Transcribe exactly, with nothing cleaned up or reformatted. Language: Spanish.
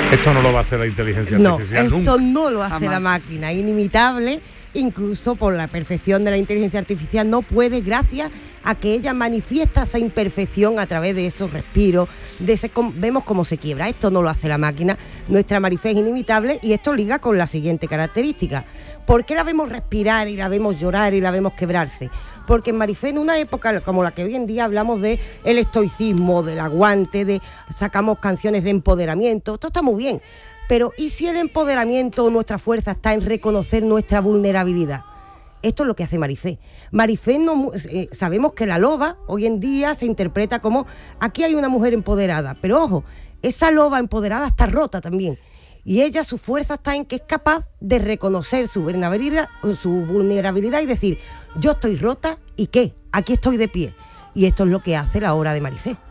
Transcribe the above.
Esto no lo va a hacer la inteligencia no, artificial esto nunca. no lo hace Jamás. la máquina, inimitable, incluso por la perfección de la inteligencia artificial no puede, gracias a que ella manifiesta esa imperfección a través de esos respiros, de ese, com, vemos cómo se quiebra. Esto no lo hace la máquina. Nuestra Marifé es inimitable y esto liga con la siguiente característica. ¿Por qué la vemos respirar y la vemos llorar y la vemos quebrarse? Porque en Marifé, en una época como la que hoy en día hablamos de el estoicismo, del aguante, de sacamos canciones de empoderamiento, esto está muy bien, pero ¿y si el empoderamiento o nuestra fuerza está en reconocer nuestra vulnerabilidad? Esto es lo que hace Marifé. Marifé, no, eh, sabemos que la loba hoy en día se interpreta como aquí hay una mujer empoderada, pero ojo, esa loba empoderada está rota también. Y ella, su fuerza está en que es capaz de reconocer su vulnerabilidad, su vulnerabilidad y decir, yo estoy rota, ¿y qué? Aquí estoy de pie. Y esto es lo que hace la obra de Marifé.